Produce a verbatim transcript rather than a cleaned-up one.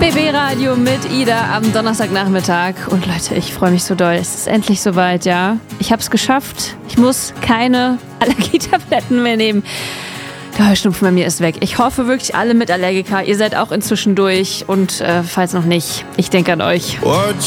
B B-Radio mit Ida am Donnerstagnachmittag. Und Leute, ich freue mich so doll. Es ist endlich soweit, ja. Ich habe es geschafft. Ich muss keine Allergietabletten mehr nehmen. Der Heuschnupfen bei mir ist weg. Ich hoffe wirklich, alle mit Allergiker, ihr seid auch inzwischen durch. Und äh, falls noch nicht, ich denke an euch.